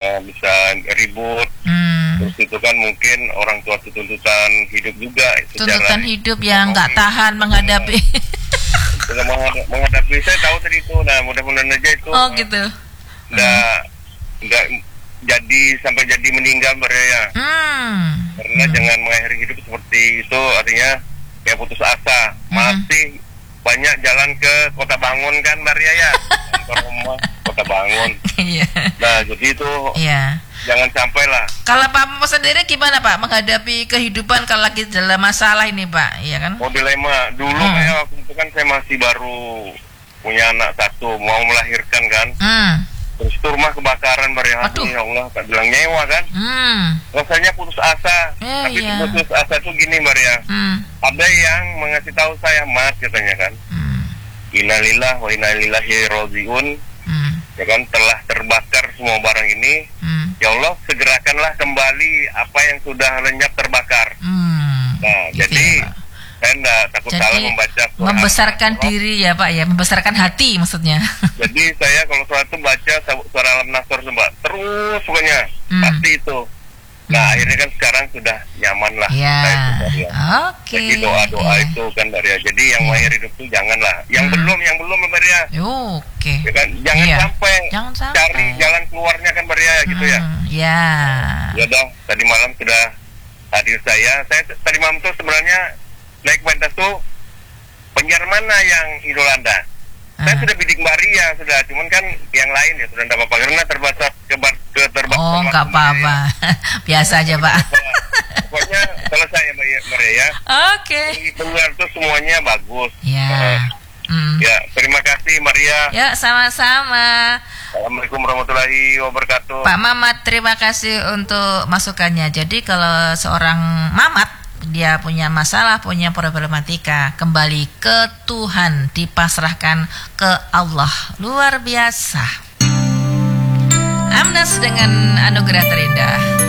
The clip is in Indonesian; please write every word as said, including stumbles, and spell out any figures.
uh, bisa ribut. Hmm. Terus itu kan mungkin orang tua itu tuntutan hidup juga. Tuntutan hidup yang nggak tahan menghadapi. menghadapi. Menghadapi saya tahu tadi itu. Nah mudah-mudahan aja itu. Oh gitu. Nggak hmm. nggak jadi sampai jadi meninggal ya. Hmm. Karena hmm. jangan mengakhiri hidup seperti itu, artinya kayak putus asa. Hmm. Masih banyak jalan ke Kota Bangun kan Maria ya. Kantor rumah Kota Bangun. Iya. Nah jadi itu. Iya. Jangan sampai lah. Kalau Pak Mama sendiri gimana Pak menghadapi kehidupan kalau lagi dalam masalah ini Pak, iya kan? Oh dilema. Dulu hmm. kayak waktu itu kan saya masih baru punya anak satu, mau melahirkan kan. Hmm. Terus itu rumah kebakaran berhati, ya Allah, tak bilang nyewa kan. Hmm. Rasanya putus asa. Eh, Tapi iya. putus asa tuh gini Maria. Hmm. Ada yang mengasih tahu saya, Mas katanya kan. Hmm. Innalillah wa inna ilaihi rajiun. Hmm. Ya kan telah terbakar semua barang ini. Hmm. Ya Allah segerakanlah kembali apa yang sudah lenyap terbakar. Hmm. Nah gitu jadi ya, saya enggak takut jadi, salah membaca surat membesarkan Allah. Diri ya Pak ya, membesarkan hati maksudnya. Jadi saya kalau surat itu baca surah Al-Nasr terus pokoknya hmm. pasti itu. Nah hmm. akhirnya kan sekarang sudah nyaman lah. Ya. Ya. Oke. Jadi doa-doa ya. Itu kan dari jadi yang ya. Mahir hidup itu janganlah. Yang hmm. belum, yang belum Maria. Oke. Ya kan? Jangan ya. sampai jangan sampai cari jalan keluarnya kan Maria hmm. gitu ya. Ya. Ya dong. Tadi malam sudah hadir saya. Saya tadi malam tuh sebenarnya naik pentas tuh penyiar mana yang idol Anda? Uh. Saya sudah bidik Maria sudah, cuman kan yang lain ya sudah tidak apa-apa karena terbatas ke ke terbatas. Oh nggak apa-apa, biasa aja Pak. Pokoknya selesai ya Maria. Oke. Okay. Penyiar tuh semuanya bagus. Ya. Uh, mm. Ya terima kasih Maria. Ya sama-sama. Assalamualaikum warahmatullahi wabarakatuh. Pak Mamat terima kasih untuk masukannya. Jadi kalau seorang Mamat dia punya masalah, punya problematika, kembali ke Tuhan, dipasrahkan ke Allah. Luar biasa. Amnas dengan anugerah terindah.